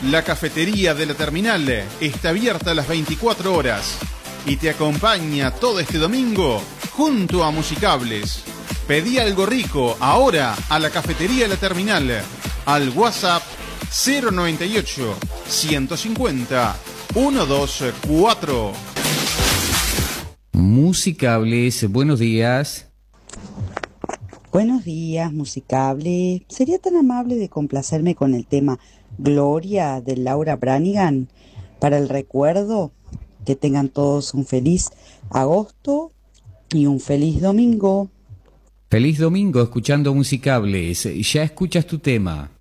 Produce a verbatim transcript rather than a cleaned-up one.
La cafetería de la terminal está abierta a las veinticuatro horas y te acompaña todo este domingo junto a Musicables. Pedí algo rico ahora a la cafetería de la terminal al WhatsApp cero noventa y ocho, ciento cincuenta, ciento veinticuatro. Musicables, buenos días. Buenos días, Musicable. ¿Sería tan amable de complacerme con el tema Gloria de Laura Branigan? Para el recuerdo, que tengan todos un feliz agosto y un feliz domingo. Feliz domingo escuchando Musicables. Ya escuchas tu tema.